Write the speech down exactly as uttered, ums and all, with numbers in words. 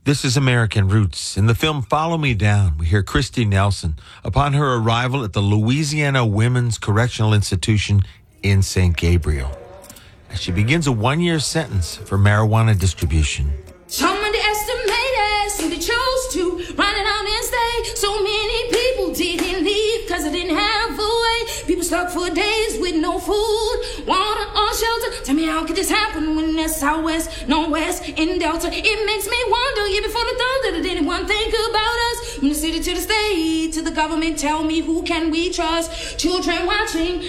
This is American Roots. In the film Follow Me Down, we hear Christy Nelson upon her arrival at the Louisiana Women's Correctional Institution in Saint Gabriel, as she begins a one-year sentence for marijuana distribution. Some underestimated, so they chose to run it out and stay. So many people didn't leave because they didn't have a way. People stuck for days with no food, water, or shelter. Tell me, how could this happen when there's Southwest, Northwest, in Delta? It makes me wonder, year before the thunder, did anyone think about us? From the city to the state, to the government, tell me, who can we trust? Children watching